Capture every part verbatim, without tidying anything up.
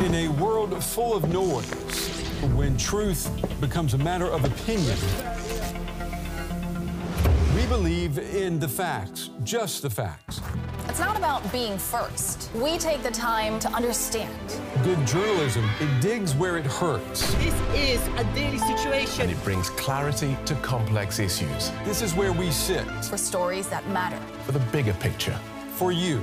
In a world full of noise, when truth becomes a matter of opinion, we believe in the facts, just the facts. It's not about being first. We take the time to understand. Good journalism, it digs where it hurts. This is a daily situation. And it brings clarity to complex issues. This is where we sit. For stories that matter. For the bigger picture. For you.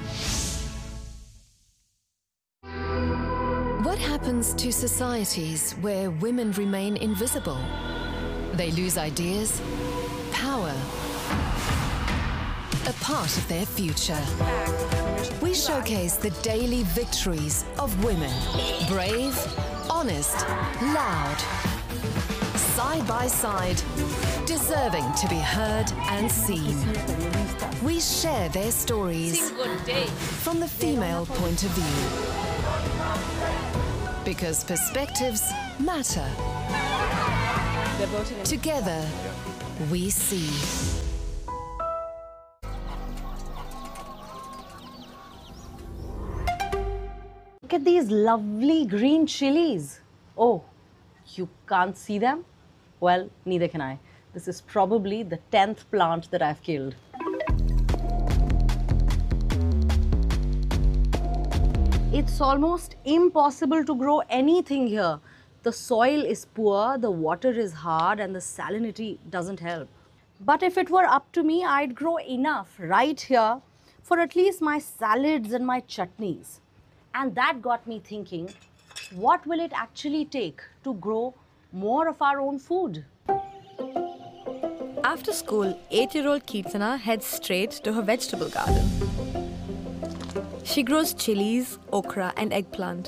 What happens to societies where women remain invisible? They lose ideas, power, a part of their future. We showcase the daily victories of women. Brave, honest, loud. Side by side, deserving to be heard and seen. We share their stories from the female point of view. Because perspectives matter. Together, we see. Look at these lovely green chilies. Oh, you can't see them? Well, neither can I. This is probably the tenth plant that I've killed. It's almost impossible to grow anything here. The soil is poor, the water is hard, and the salinity doesn't help. But if it were up to me, I'd grow enough right here for at least my salads and my chutneys. And that got me thinking, what will it actually take to grow more of our own food? After school, eight-year-old Keertana heads straight to her vegetable garden. She grows chilies, okra and eggplant.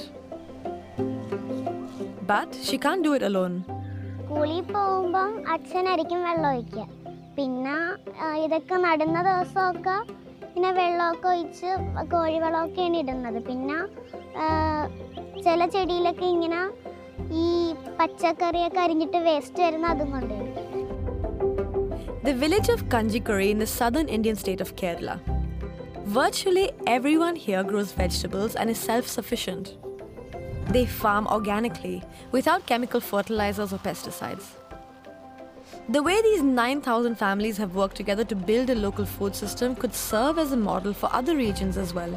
But she can't do it alone. സ്കൂളിൽ പോകുമ്പം അച്ഛനായിരിക്കും വെള്ളം ഒഴിക്കുക. പിന്നെ ഇതൊക്കെ നടുന്ന ദിവസമൊക്കെ പിന്നെ വെള്ളമൊക്കെ ഒഴിച്ച് കോഴിവെള്ളമൊക്കെയാണ് ഇടുന്നത്. പിന്നെ ചില ചെടിയിലൊക്കെ ഇങ്ങനെ ഈ പച്ചക്കറിയൊക്കെ അരിഞ്ഞിട്ട് വേസ്റ്റ് വരുന്ന അതും കൊണ്ടുവരും. The village of Kanjikuri in the southern Indian state of Kerala. Virtually everyone here grows vegetables and is self-sufficient. They farm organically, without chemical fertilizers or pesticides. The way these nine thousand families have worked together to build a local food system could serve as a model for other regions as well.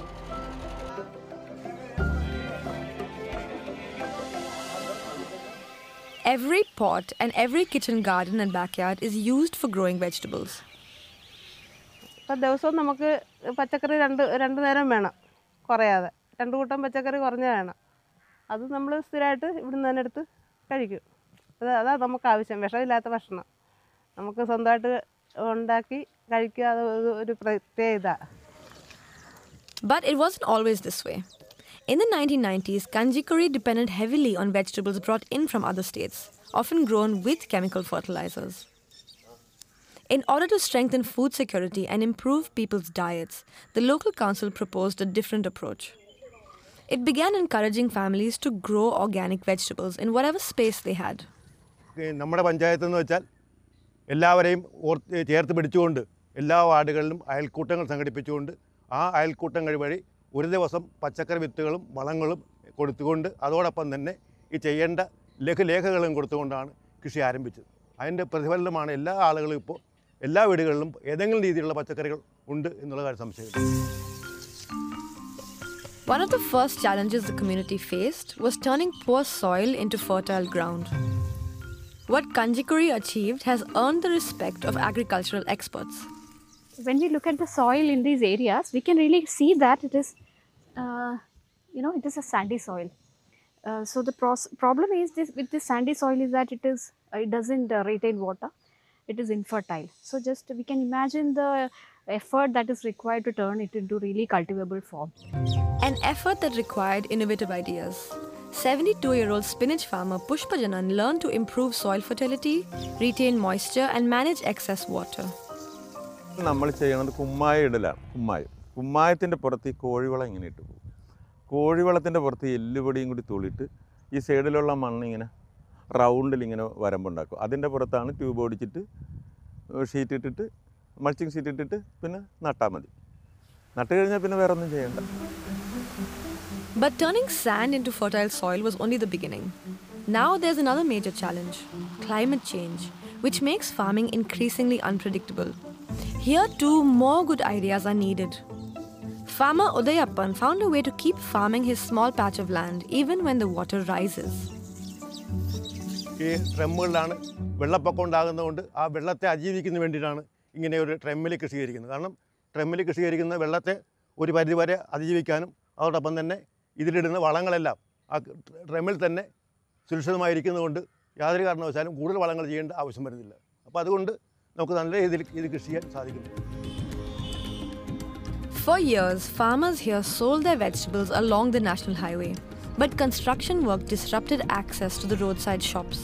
Every pot and every kitchen garden and backyard is used for growing vegetables. അപ്പോൾ ദിവസവും നമുക്ക് പച്ചക്കറി രണ്ട് രണ്ട് നേരം വേണം, കുറയാതെ രണ്ട് കൂട്ടം പച്ചക്കറി കുറഞ്ഞ വേണം. അത് നമ്മൾ സ്ഥിരമായിട്ട് ഇവിടുന്ന് തന്നെ എടുത്ത് കഴിക്കും. അത് അതാണ് നമുക്ക് ആവശ്യം, വിഷമില്ലാത്ത ഭക്ഷണം നമുക്ക് സ്വന്തമായിട്ട് ഉണ്ടാക്കി കഴിക്കുക. അത് ഒരു പ്രത്യേകത. But it wasn't always this way. In the nineteen nineties, Kanjikuri depended heavily on vegetables brought in from other states, often grown with chemical fertilizers. In order to strengthen food security and improve people's diets, the local council proposed a different approach. It began encouraging families to grow organic vegetables in whatever space they had. നമ്മുടെ പഞ്ചായത്ത് എന്ന് വെച്ചാൽ എല്ലാവരെയും ചേർത്ത് പിടിച്ചുകൊണ്ട് എല്ലാ വാർഡുകളിലും അയൽക്കൂട്ടങ്ങൾ സംഘടിപ്പിച്ചുകൊണ്ട് ആ അയൽക്കൂട്ടങ്ങൾ വഴി ഒരു ദിവസം പച്ചക്കറി വിത്തുകളും വളങ്ങളും കൊടുത്തുകൊണ്ട് അതോടൊപ്പം തന്നെ ഈ ചെയ്യേണ്ട ലഘുലേഖകളും കൊടുത്തുകൊണ്ടാണ് കൃഷി ആരംഭിച്ചത്. അതിൻ്റെ പ്രതിഫലനമാണ് എല്ലാ ആളുകളും ഇപ്പോൾ എല്ലാ വീടുകളിലും ഏതെങ്കിലും രീതിയിലുള്ള പച്ചക്കറികൾ ഉണ്ട് എന്നുള്ള കാര്യം സംശയമില്ല. One of the first challenges the community faced was turning poor soil into fertile ground. What Kanjikuri achieved has earned the respect of agricultural experts. When we look at the soil in these areas, we can really see that it is, uh, you know, it is a sandy soil. Uh, so the pros- problem is this with this sandy soil is that it is uh, it doesn't uh, retain water. It is infertile. So just we can imagine the effort that is required to turn it into really cultivable form. An effort that required innovative ideas. seventy-two-year-old spinach farmer Pushpa Janan learned to improve soil fertility, retain moisture and manage excess water. നമ്മൾ ചെയ്യുന്നത് കുമ്മായ ഇടലാണ്. കുമ്മായം കുമ്മായത്തിൻ്റെ പുറത്ത് ഈ കോഴിവളം ഇങ്ങനെ ഇട്ട് പോകും. കോഴിവളത്തിൻ്റെ പുറത്ത് എല്ലുപൊടിയും കൂടി തുള്ളിയിട്ട് ഈ സൈഡിലുള്ള മണ്ണ് ഇങ്ങനെ റൗണ്ടിൽ ഇങ്ങനെ വരമ്പുണ്ടാക്കും. അതിൻ്റെ പുറത്താണ് ട്യൂബ് ഓടിച്ചിട്ട് ഷീറ്റ് ഇട്ടിട്ട് മൾച്ചിങ് ഷീറ്റ് ഇട്ടിട്ട് പിന്നെ നട്ടാൽ മതി. നട്ട് കഴിഞ്ഞാൽ പിന്നെ വേറെ ഒന്നും ചെയ്യണ്ട. But turning sand into fertile soil was only the beginning. Now there's another major challenge, climate change, which makes farming increasingly unpredictable. Here too, more good ideas are needed. Farmer Udayappan found a way to keep farming his small patch of land even when the water rises. ഈ ട്രെമ്മുകളിലാണ് വെള്ളപ്പൊക്കം ഉണ്ടാകുന്നതുകൊണ്ട് ആ വെള്ളത്തെ അതിജീവിക്കുന്നതിന് വേണ്ടിയിട്ടാണ് ഇങ്ങനെ ഒരു ട്രെമ്മിൽ കൃഷീകരിക്കുന്നത്. കാരണം ട്രെമ്മിൽ കൃഷീകരിക്കുന്ന വെള്ളത്തെ ഒരു പരിധിവരെ അതിജീവിക്കാനും അതോടൊപ്പം തന്നെ ഇതിലിടുന്ന വളങ്ങളെല്ലാം ആ ട്രെമ്മിൽ തന്നെ സുരക്ഷിതമായിരിക്കുന്നതുകൊണ്ട് യാതൊരു കാരണവശാലും കൂടുതൽ വളങ്ങൾ ചെയ്യേണ്ട ആവശ്യം വരുന്നില്ല. അപ്പോൾ അതുകൊണ്ട് നമുക്ക് നല്ല രീതിയിൽ ഇത് കൃഷി ചെയ്യാൻ സാധിക്കുന്നു. For years, farmers here sold their vegetables along the national highway, but construction work disrupted access to the roadside shops.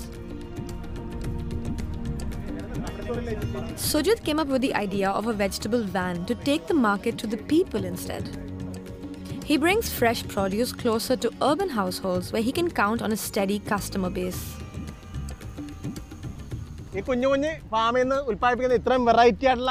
Sujit came up with the idea of a vegetable van to take the market to the people instead. He brings fresh produce closer to urban households where he can count on a steady customer base. ഈ കുഞ്ഞു കുഞ്ഞ് ഫാമിൽ നിന്ന് ഉൽപ്പാദിപ്പിക്കുന്ന ഇത്രയും variety ആയിട്ടുള്ള